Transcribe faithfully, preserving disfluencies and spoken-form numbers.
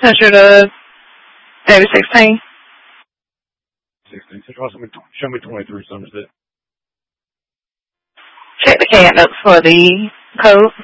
Measure to maybe sixteen. sixteen. Show me, show me twenty-three, Somerset. Check the cabinet for the code.